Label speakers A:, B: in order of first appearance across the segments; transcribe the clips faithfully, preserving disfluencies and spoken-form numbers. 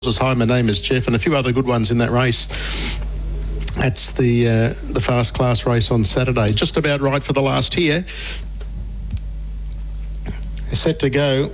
A: Hi, my name is Jeff, and a few other good ones in that race. That's the uh, the fast class race on Saturday. Just about right for the last here. Set to go.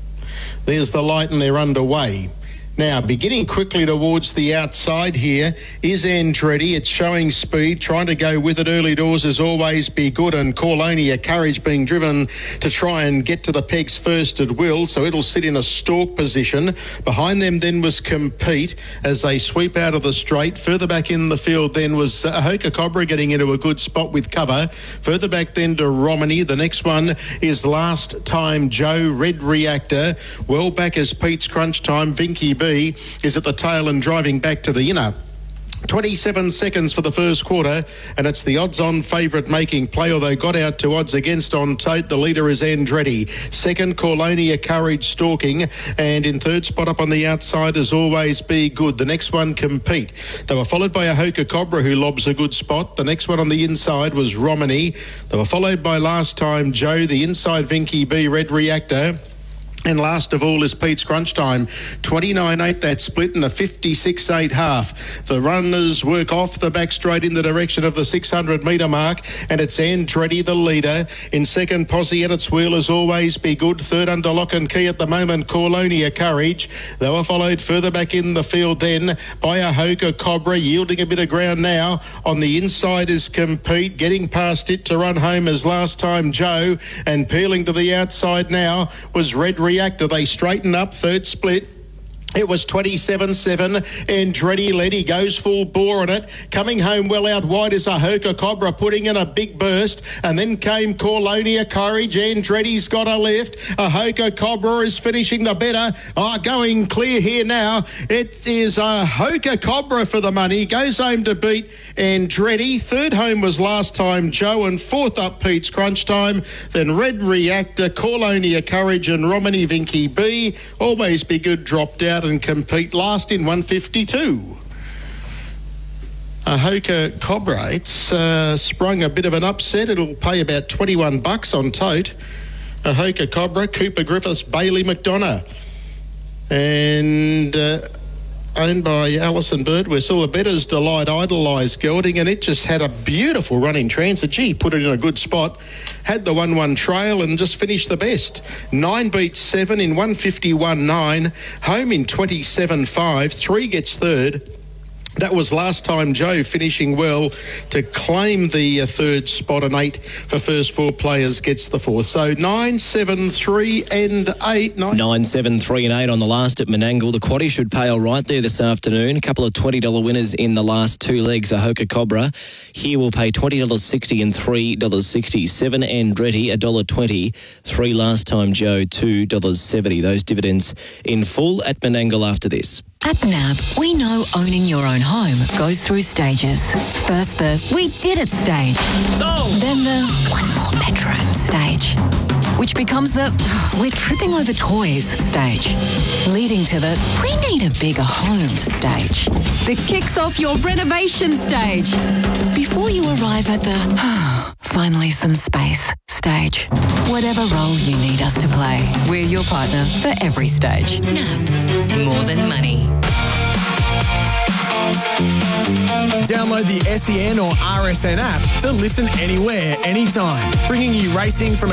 A: There's the light and they're underway. Now, beginning quickly towards the outside here is Andretti. It's showing speed, trying to go with it early doors as always. Be Good and Corlonia Courage being driven to try and get to the pegs first at will, so it'll sit in a stalk position. Behind them then was Compete as they sweep out of the straight. Further back in the field then was uh, Hoka Cobra getting into a good spot with cover. Further back then to Romany. The next one is Last Time Joe, Red Reactor. Well back as Pete's Crunch Time. Vinky B is at the tail and driving back to the inner. twenty-seven seconds for the first quarter, and it's the odds-on favourite making play, although got out to odds against on tote. The leader is Andretti. Second, Corlonia Courage stalking, and in third spot up on the outside as always Be Good. The next one, Compete. They were followed by a Hoka Cobra who lobs a good spot. The next one on the inside was Romany. They were followed by Last Time Joe. The inside, Vinky B, Red Reactor. And last of all is Pete's Crunch Time. twenty-nine eight that split in a fifty-six eight half. The runners work off the back straight in the direction of the six hundred metre mark, and it's Andretti the leader. In second, Posse at its wheel as always Be Good. Third under lock and key at the moment, Corlonia Courage. They were followed further back in the field then by a Hoka Cobra, yielding a bit of ground now. On the inside is Compete, getting past it to run home as Last Time Joe, and peeling to the outside now was Red Reactor. They straighten up, third split. It was twenty-seven seven. Andretti led. He goes full bore on it. Coming home well out wide is a Hoka Cobra putting in a big burst. And then came Corlonia Courage. Andretti's got a lift. A Hoka Cobra is finishing the better. Oh, going clear here now. It is a Hoka Cobra for the money. Goes home to beat Andretti. Third home was Last Time Joe. And fourth up Pete's Crunch Time. Then Red Reactor, Corlonia Courage and Romany Vinky B. Always Be Good dropped out and Compete last in one fifty-two. A Hoka Cobra, it's uh, sprung a bit of an upset. It'll pay about twenty-one bucks on tote. A Hoka Cobra, Cooper Griffiths, Bailey McDonough, and uh, owned by Alison Birdwhistle. The Better's Delight idolised gelding, and it just had a beautiful run in transit. Gee, put it in a good spot. Had the one one trail and just finished the best. Nine beats seven in one fifty-one nine. Home in twenty-seven five. Three gets third. That was Last Time Joe finishing well to claim the uh, third spot, and eight for first four players gets the fourth. So nine, seven, three and eight. Nine,
B: nine seven, three and eight on the last at Menangle. The quaddie should pay all right there this afternoon. A couple of twenty dollars winners in the last two legs. A Hoka Cobra here will pay twenty dollars sixty and three dollars sixty. Seven Andretti, one dollar twenty. Three Last Time Joe, two dollars seventy. Those dividends in full at Menangle after this.
C: At N A B, we know owning your own home goes through stages. First the we did it stage.
B: So
C: Then the one more bedroom stage. Which becomes the we're tripping over toys stage. Leading to the we need a bigger home stage. That kicks off your renovation stage. Before you arrive at the finally some space stage. Whatever role you need us to play, we're your partner for every stage. N A B, more than money.
D: Download the S E N or R S N app to listen anywhere, anytime, bringing you racing from